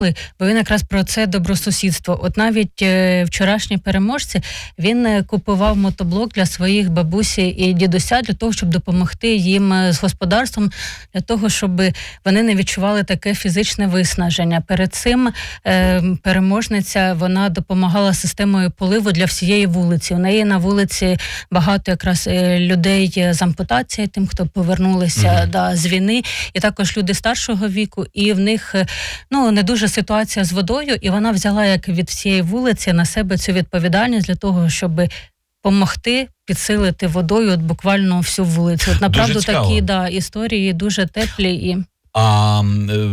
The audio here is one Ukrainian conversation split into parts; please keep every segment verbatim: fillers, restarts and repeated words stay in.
бо він якраз про це добросусідство. От навіть е, вчорашні переможці, він е, купував мотоблок для своїх бабусі і дідуся, для того, щоб допомогти їм е, з господарством, для того, щоб вони не відчували таке фізичне виснаження. Перед цим е, переможниця, вона допомагала системою поливу для всієї вулиці. У неї на вулиці багато якраз е, людей з ампутацією, тим, хто повернулися mm-hmm. да, з війни, і також люди старшого віку, і в них е, ну, не дуже ситуація з водою, і вона взяла як від всієї вулиці на себе цю відповідальність для того, щоб допомогти підсилити водою от буквально всю вулицю. От направду такі да, історії дуже теплі і... А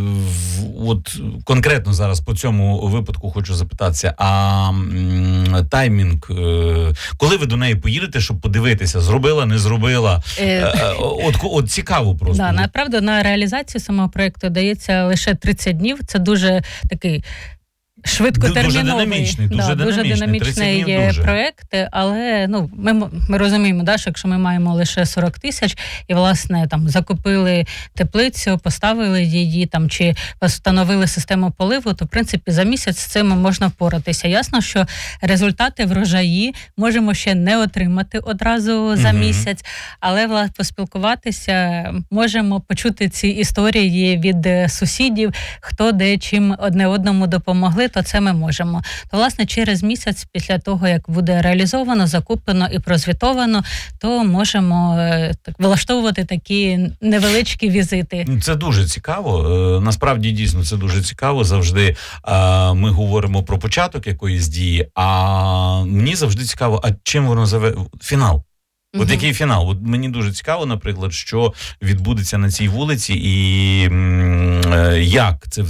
от конкретно зараз по цьому випадку хочу запитатися, а таймінг, коли ви до неї поїдете, щоб подивитися, зробила, не зробила? Е... От, от цікаво просто. Да, направду на реалізацію самого проєкту дається лише тридцять днів. Це дуже такий швидкотерміновий, дуже динамічний, дуже да, динамічний, дуже динамічний дуже. проєкт, але ну, ми, ми розуміємо, да, що якщо ми маємо лише сорок тисяч і, власне, там закупили теплицю, поставили її там чи встановили систему поливу, то, в принципі, за місяць з цим можна впоратися. Ясно, що результати врожаї можемо ще не отримати одразу за mm-hmm. місяць, але, власне, поспілкуватися, можемо почути ці історії від сусідів, хто де чим одне одному допомогли, то це ми можемо. То, власне, через місяць після того, як буде реалізовано, закуплено і прозвітовано, то можемо так, влаштовувати такі невеличкі візити. Це дуже цікаво. Насправді, дійсно, це дуже цікаво. Завжди а, ми говоримо про початок якоїсь дії, а мені завжди цікаво, а чим воно заве... Фінал. От угу. який фінал? От мені дуже цікаво, наприклад, що відбудеться на цій вулиці і м, як це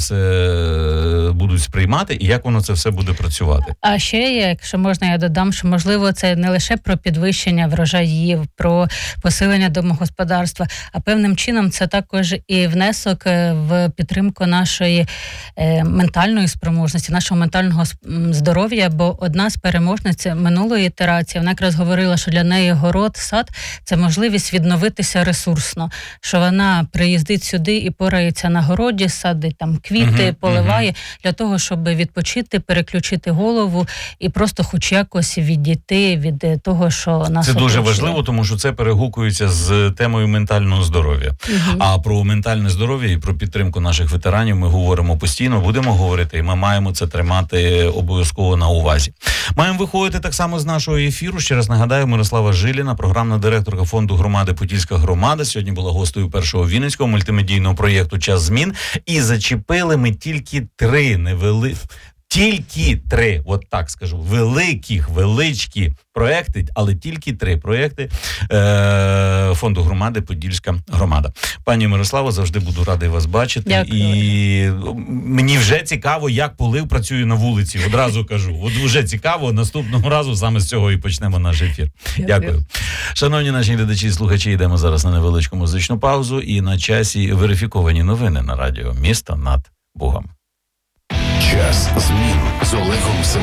все будуть сприймати і як воно це все буде працювати. А ще, якщо можна, я додам, що, можливо, це не лише про підвищення врожаїв, про посилення домогосподарства, а певним чином це також і внесок в підтримку нашої е, ментальної спроможності, нашого ментального здоров'я, бо одна з переможниць минулої ітерації, вона якраз говорила, що для неї город, сад – це можливість відновитися ресурсно, що вона приїздить сюди і порається на городі, садить там квіти, uh-huh, поливає, uh-huh. для того, щоб відпочити, переключити голову і просто хоч якось відійти від того, що нас Це оточує. Дуже важливо, тому що це перегукується з темою ментального здоров'я. Uh-huh. А про ментальне здоров'я і про підтримку наших ветеранів ми говоримо постійно, будемо говорити, і ми маємо це тримати обов'язково на увазі. Маємо виходити так само з нашого ефіру. Ще раз нагадаю, Мирослава Жиліна, програмна директорка фонду громади «Подільська громада», сьогодні була гостею першого вінницького мультимедійного проєкту «Час змін». І зачепили ми тільки три невели... Тільки три, от так скажу, великих, величкі проекти, але тільки три проекти е- фонду громади «Подільська громада». Пані Мирославо, завжди буду радий вас бачити. Дякую. І мені вже цікаво, як полив працює на вулиці, одразу кажу. От вже цікаво, наступного разу саме з цього і почнемо наш ефір. Дякую. Дякую. Шановні наші глядачі і слухачі, йдемо зараз на невеличку музичну паузу і на часі верифіковані новини на радіо «Місто над Бугом». Час змін з Олегом